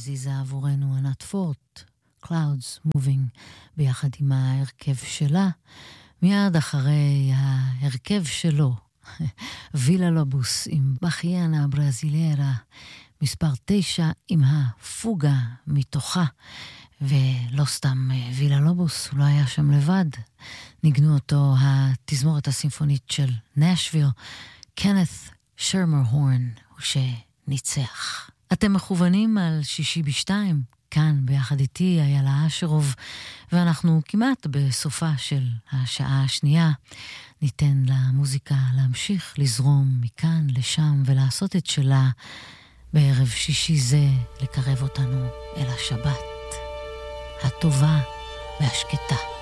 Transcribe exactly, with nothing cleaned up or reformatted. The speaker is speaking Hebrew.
שהזיזה עבורנו ענת פורט, Clouds Moving, ביחד עם ההרכב שלה, מיד אחרי ההרכב שלו, וילה לובוס עם בחיינה ברזילרה, מספר תשע עם הפוגה מתוכה, ולא סתם וילה לובוס, הוא לא היה שם לבד, ניגנו אותו התזמורת הסימפונית של נשוויל, קנת שרמר הורן, הוא שניצח. אתם מכוונים על שישי בשתיים, כאן ביחד איתי איילה אשרוב, ואנחנו כמעט בסופה של השעה השנייה. ניתן למוזיקה להמשיך לזרום מכאן לשם ולעשות את שלה בערב שישי זה, לקרב אותנו אל השבת הטובה והשקטה.